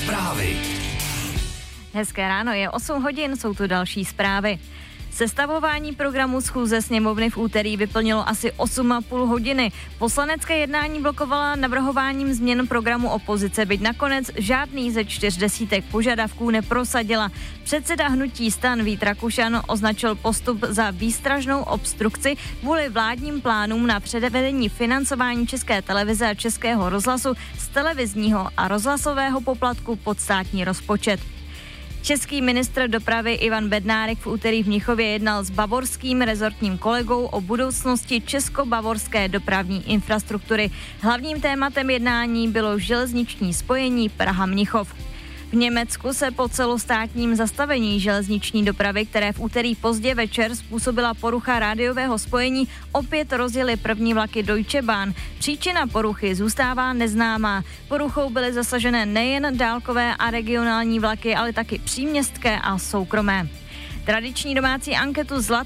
Zprávy. Hezké ráno, je 8 hodin, jsou tu další zprávy. Sestavování programu schůze sněmovny v úterý vyplnilo asi 8,5 hodiny. Poslanecké jednání blokovala navrhováním změn programu opozice, byť nakonec žádný ze 4 požadavků neprosadila. Předseda hnutí STAN Vít Rakušan označil postup za výstražnou obstrukci kvůli vládním plánům na předvedení financování České televize a Českého rozhlasu z televizního a rozhlasového poplatku pod státní rozpočet. Český ministr dopravy Ivan Bednárik v úterý v Mnichově jednal s bavorským rezortním kolegou o budoucnosti česko-bavorské dopravní infrastruktury. Hlavním tématem jednání bylo železniční spojení Praha-Mnichov. V Německu se po celostátním zastavení železniční dopravy, které v úterý pozdě večer způsobila porucha rádiového spojení, opět rozjely první vlaky Deutsche Bahn. Příčina poruchy zůstává neznámá. Poruchou byly zasažené nejen dálkové a regionální vlaky, ale taky příměstské a soukromé. Tradiční domácí anketu Zlat